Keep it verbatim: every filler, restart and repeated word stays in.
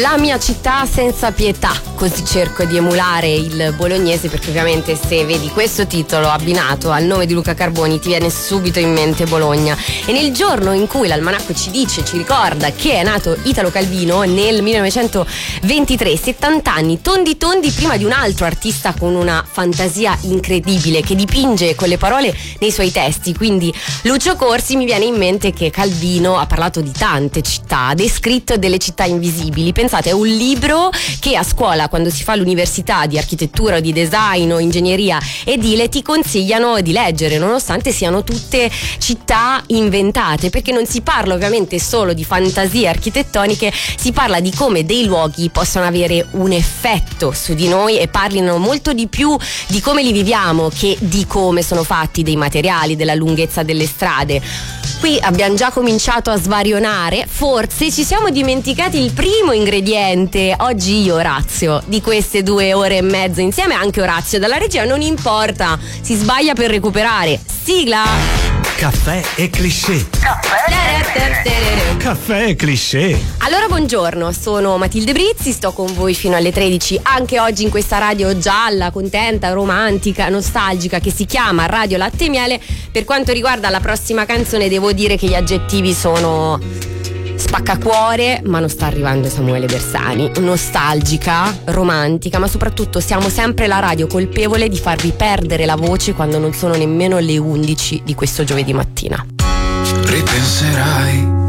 La mia città senza pietà, così cerco di emulare il bolognese, perché ovviamente se vedi questo titolo abbinato al nome di Luca Carboni ti viene subito in mente Bologna. E nel giorno in cui l'almanacco ci dice, ci ricorda che è nato Italo Calvino nel millenovecentoventitré, settanta anni tondi tondi prima di un altro artista con una fantasia incredibile che dipinge con le parole nei suoi testi, quindi Lucio Corsi, mi viene in mente che Calvino ha parlato di tante città, ha descritto delle città invisibili. Pensate, è un libro che a scuola, quando si fa l'università di architettura o di design o ingegneria edile, ti consigliano di leggere, nonostante siano tutte città inventate, perché non si parla ovviamente solo di fantasie architettoniche, si parla di come dei luoghi possono avere un effetto su di noi e parlino molto di più di come li viviamo che di come sono fatti, dei materiali, della lunghezza delle strade. Qui abbiamo già cominciato a svarionare, forse ci siamo dimenticati il primo ingrediente. Oggi io, Orazio, di queste due ore e mezza insieme, anche Orazio dalla regia, non importa, si sbaglia per recuperare. Sigla! Caffè e cliché. Caffè, Caffè e cliché. Allora, buongiorno, sono Matilde Brizzi, sto con voi fino alle tredici, anche oggi in questa radio gialla, contenta, romantica, nostalgica, che si chiama Radio Latte e Miele. Per quanto riguarda la prossima canzone, devo dire che gli aggettivi sono spaccacuore, ma non sta arrivando Samuele Bersani. Nostalgica, romantica, ma soprattutto siamo sempre la radio colpevole di farvi perdere la voce quando non sono nemmeno le undici di questo giovedì mattina. Ripenserai